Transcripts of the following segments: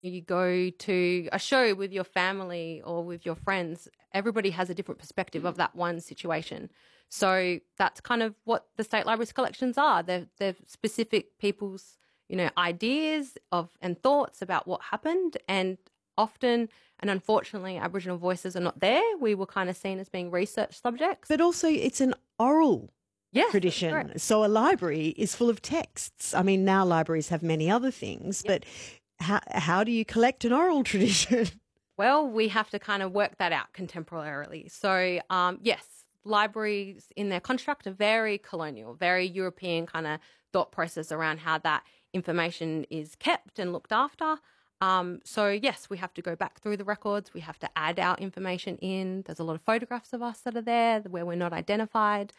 you go to a show with your family or with your friends, everybody has a different perspective of that one situation. So that's kind of what the State Library's collections are. They're specific people's, ideas and thoughts about what happened, and often and unfortunately Aboriginal voices are not there. We were kind of seen as being research subjects. But also it's an oral tradition. Correct. So a library is full of texts. I mean, now libraries have many other things, but how do you collect an oral tradition? Well, we have to kind of work that out contemporarily. So, yes, libraries in their construct are very colonial, very European kind of thought process around how that information is kept and looked after. So, yes, we have to go back through the records. We have to add our information in. There's a lot of photographs of us that are there where we're not identified.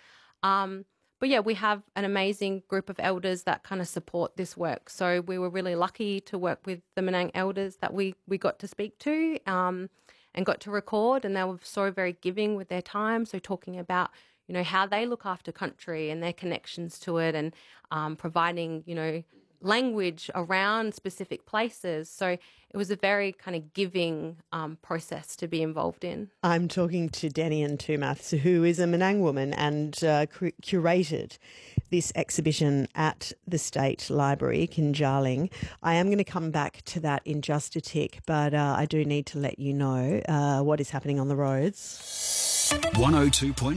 But yeah, we have an amazing group of elders that kind of support this work. So we were really lucky to work with the Menang elders that we got to speak to and got to record, and they were so very giving with their time. So talking about, how they look after country and their connections to it, and providing, language around specific places. So it was a very kind of giving process to be involved in. I'm talking to Denian Tumath, who is a Menang woman and curated this exhibition at the State Library, Kinjaling. I am going to come back to that in just a tick, but I do need to let you know what is happening on the roads. 102.5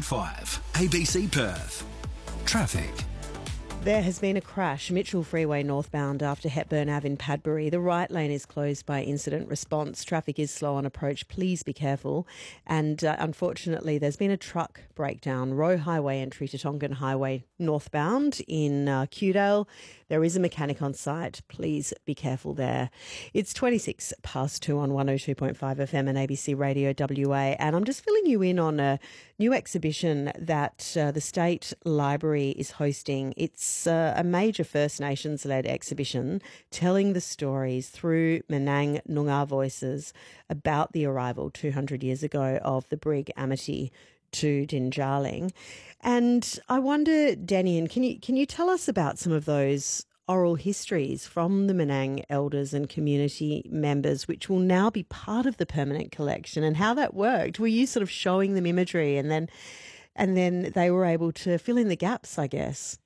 ABC Perth. Traffic. There has been a crash, Mitchell Freeway northbound after Hepburn Ave in Padbury. The right lane is closed by incident response. Traffic is slow on approach. Please be careful. And unfortunately, there's been a truck breakdown. Roe Highway entry to Tongan Highway northbound in Kewdale. There is a mechanic on site. Please be careful there. It's 26 past 2 on 102.5 FM and ABC Radio WA. And I'm just filling you in on a new exhibition that the State Library is hosting. It's a major First Nations-led exhibition telling the stories through Menang Noongar voices about the arrival 200 years ago of the brig Amity to Dinjaling. And I wonder, Denian, can you tell us about some of those oral histories from the Menang elders and community members, which will now be part of the permanent collection, and how that worked? Were you sort of showing them imagery and then they were able to fill in the gaps, I guess?